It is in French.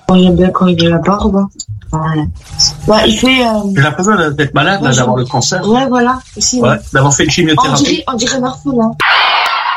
Moi, j'aime bien quand il a la barbe. Ouais. Bah, il fait... J'ai l'impression d'être malade, là, d'avoir le cancer. Ouais, voilà. Aussi, Ouais, d'avoir fait une chimiothérapie. On dirait Marfou, là.